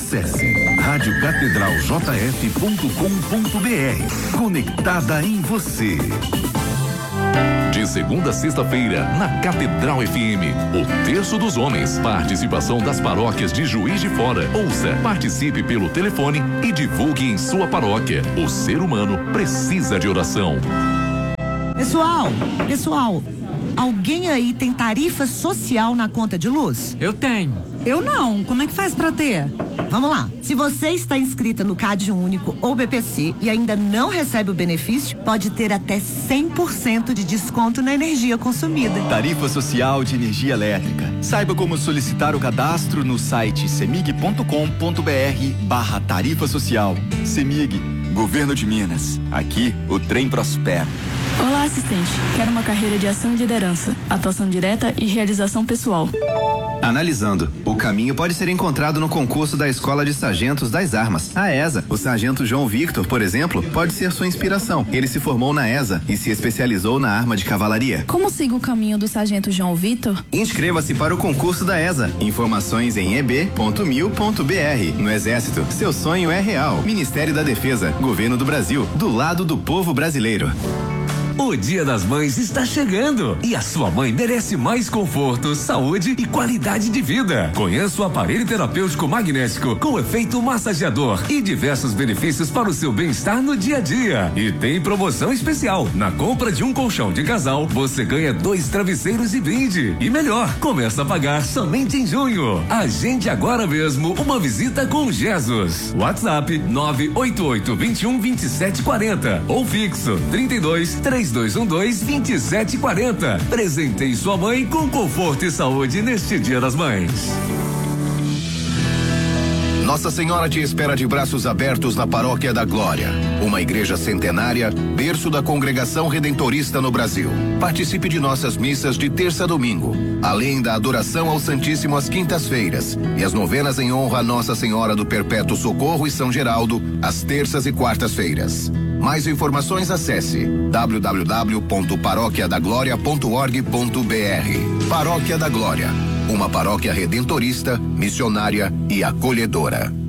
Acesse radiocatedraljf.com.br. Conectada em você. De segunda a sexta-feira, na Catedral FM, o Terço dos Homens. Participação das paróquias de Juiz de Fora. Ouça, participe pelo telefone e divulgue em sua paróquia. O ser humano precisa de oração. Pessoal, alguém aí tem tarifa social na conta de luz? Eu tenho. Eu não. Como é que faz pra ter? Vamos lá. Se você está inscrita no CAD Único ou BPC e ainda não recebe o benefício, pode ter até 100% de desconto na energia consumida. Tarifa social de energia elétrica. Saiba como solicitar o cadastro no site cemig.com.br/tarifa social. Cemig, Governo de Minas. Aqui o trem prospera. Olá, assistente. Quero uma carreira de ação e liderança, atuação direta e realização pessoal. Analisando, o caminho pode ser encontrado no concurso da Escola de Sargentos das Armas, a ESA. O sargento João Victor, por exemplo, pode ser sua inspiração. Ele se formou na ESA e se especializou na arma de cavalaria. Como sigo o caminho do sargento João Victor? Inscreva-se para o concurso da ESA. Informações em eb.mil.br. No Exército, seu sonho é real. Ministério da Defesa, Governo do Brasil, do lado do povo brasileiro. O Dia das Mães está chegando e a sua mãe merece mais conforto, saúde e qualidade de vida. Conheça o aparelho terapêutico magnético com efeito massageador e diversos benefícios para o seu bem-estar no dia a dia. E tem promoção especial. Na compra de um colchão de casal, você ganha 2 travesseiros e brinde. E melhor, começa a pagar somente em junho. Agende agora mesmo uma visita com Jesus. WhatsApp 988 21 27 40 ou fixo 32 3212-2740. Presenteie sua mãe com conforto e saúde neste Dia das Mães. Nossa Senhora te espera de braços abertos na Paróquia da Glória, uma igreja centenária, berço da congregação redentorista no Brasil. Participe de nossas missas de terça a domingo, além da adoração ao Santíssimo às quintas-feiras e as novenas em honra a Nossa Senhora do Perpétuo Socorro e São Geraldo, às terças e quartas-feiras. Mais informações, acesse www.paroquiadagloria.org.br. Paróquia da Glória, uma paróquia redentorista, missionária e acolhedora.